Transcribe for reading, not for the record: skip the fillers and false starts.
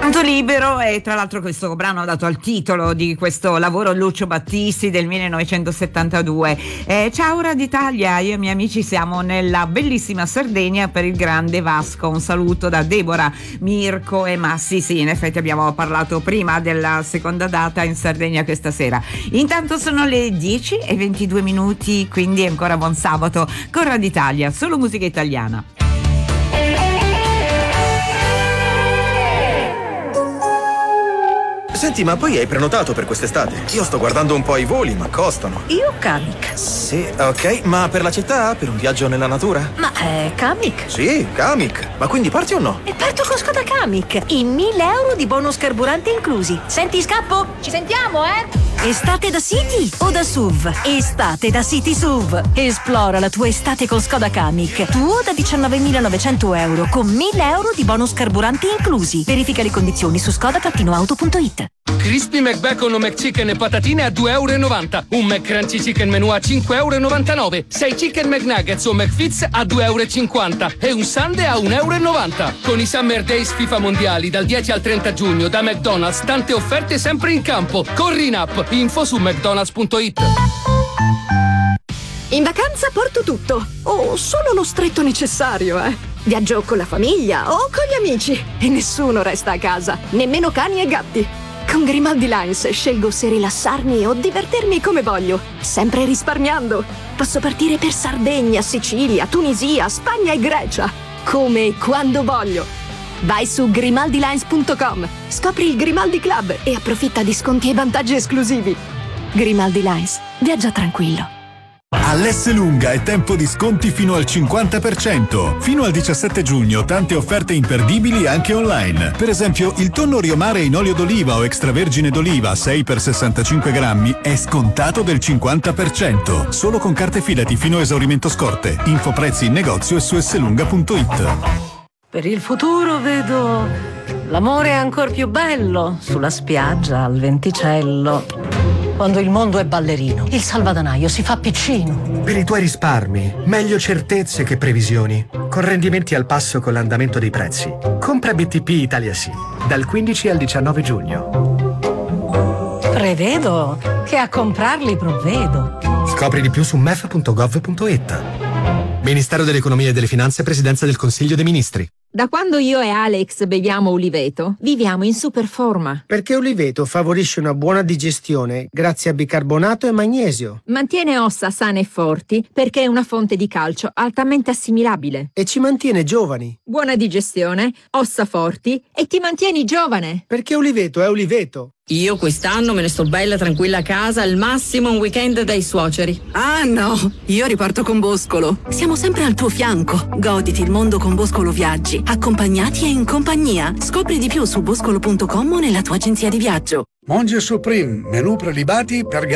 Canto libero, e tra l'altro questo brano ha dato al titolo di questo lavoro Lucio Battisti del 1972. Ciao Radio Italia, io e i miei amici siamo nella bellissima Sardegna per il grande Vasco. Un saluto da Deborah, Mirko e Massi. Sì, in effetti abbiamo parlato prima della seconda data in Sardegna questa sera. Intanto sono le 10:22, quindi ancora buon sabato con Radio Italia, solo musica italiana. Senti, ma poi hai prenotato per quest'estate? Io sto guardando un po' i voli, ma costano. Io Kamiq. Sì, ok, ma per la città? Per un viaggio nella natura? Ma è Kamiq? Sì, Kamiq. Ma quindi parti o no? E parto con Skoda Kamiq. I 1.000 euro di bonus carburante inclusi. Senti, scappo? Ci sentiamo, Estate da City o da SUV? Estate da City SUV. Esplora la tua estate con Skoda Kamiq. Tuo da 19.900 euro con 1.000 euro di bonus carburanti inclusi. Verifica le condizioni su skoda-auto.it. Crispy McBacon o McChicken e patatine a €2,90. Un McCrunchy Chicken Menù a €5,99. 6 Chicken McNuggets o McFits a €2,50. E un Sundae a €1,90. Con i Summer Days FIFA Mondiali dal 10 al 30 giugno da McDonald's, tante offerte sempre in campo. Corri in app, info su mcdonalds.it. In vacanza porto tutto, o solo lo stretto necessario, Viaggio con la famiglia o con gli amici e nessuno resta a casa, nemmeno cani e gatti. Con Grimaldi Lines scelgo se rilassarmi o divertirmi come voglio, sempre risparmiando. Posso partire per Sardegna, Sicilia, Tunisia, Spagna e Grecia, come e quando voglio. Vai su grimaldilines.com, scopri il Grimaldi Club e approfitta di sconti e vantaggi esclusivi. Grimaldi Lines, viaggia tranquillo. All'Esselunga è tempo di sconti fino al 50%. Fino al 17 giugno tante offerte imperdibili anche online. Per esempio, il tonno Riomare in olio d'oliva o extravergine d'oliva 6 x 65 grammi è scontato del 50%. Solo con carte Fidati fino a esaurimento scorte. Info prezzi in negozio e su esselunga.it. Per il futuro vedo l'amore ancor più bello sulla spiaggia al venticello. Quando il mondo è ballerino, il salvadanaio si fa piccino. Per i tuoi risparmi, meglio certezze che previsioni. Con rendimenti al passo con l'andamento dei prezzi. Compra BTP Italia Sì, dal 15 al 19 giugno. Prevedo che a comprarli provvedo. Scopri di più su mef.gov.it. Ministero dell'Economia e delle Finanze, Presidenza del Consiglio dei Ministri. Da quando io e Alex beviamo Uliveto, viviamo in super forma. Perché Uliveto favorisce una buona digestione grazie a bicarbonato e magnesio. Mantiene ossa sane e forti perché è una fonte di calcio altamente assimilabile. E ci mantiene giovani. Buona digestione, ossa forti e ti mantieni giovane. Perché Uliveto è Uliveto. Io quest'anno me ne sto bella tranquilla a casa, al massimo un weekend dai suoceri. Ah no, io riparto con Boscolo. Siamo sempre al tuo fianco. Goditi il mondo con Boscolo Viaggi, accompagnati e in compagnia. Scopri di più su boscolo.com o nella tua agenzia di viaggio. Monge Supreme, menù prelibati per